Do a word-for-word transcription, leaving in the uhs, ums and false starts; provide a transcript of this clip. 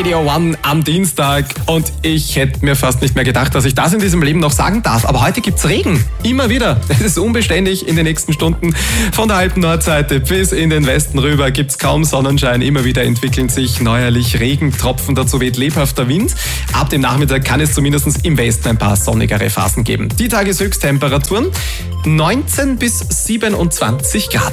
Radio One am Dienstag und ich hätte mir fast nicht mehr gedacht, dass ich das in diesem Leben noch sagen darf. Aber heute gibt's Regen. Immer wieder. Es ist unbeständig in den nächsten Stunden. Von der alten Nordseite bis in den Westen rüber gibt's kaum Sonnenschein. Immer wieder entwickeln sich neuerlich Regentropfen. Dazu weht lebhafter Wind. Ab dem Nachmittag kann es zumindest im Westen ein paar sonnigere Phasen geben. Die Tageshöchsttemperaturen neunzehn bis siebenundzwanzig Grad.